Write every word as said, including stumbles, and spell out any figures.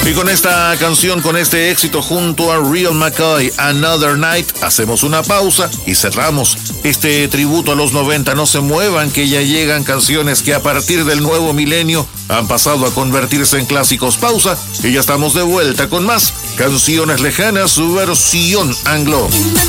Y con esta canción, con este éxito junto a Real McCoy, Another Night, hacemos una pausa y cerramos este tributo a los noventa. No se muevan, que ya llegan canciones que a partir del nuevo milenio han pasado a convertirse en clásicos. Pausa y ya estamos de vuelta con más canciones lejanas, su versión anglo.